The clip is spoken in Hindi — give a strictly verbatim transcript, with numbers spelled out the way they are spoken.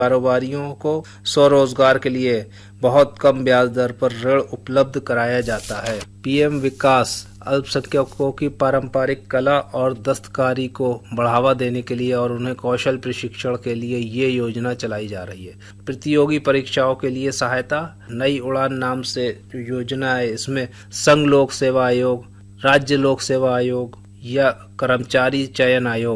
कारोबारियों को स्वरोजगार के लिए बहुत कम ब्याज दर पर ऋण उपलब्ध कराया जाता है। पीएम विकास अल्पसंख्यकों की पारंपरिक कला और दस्तकारी को बढ़ावा देने के लिए और उन्हें कौशल प्रशिक्षण के लिए ये योजना चलाई जा रही है। प्रतियोगी परीक्षाओं के लिए सहायता, नई उड़ान नाम से योजना है। इसमें संघ लोक सेवा आयोग, राज्य लोक सेवा आयोग या कर्मचारी चयन आयोग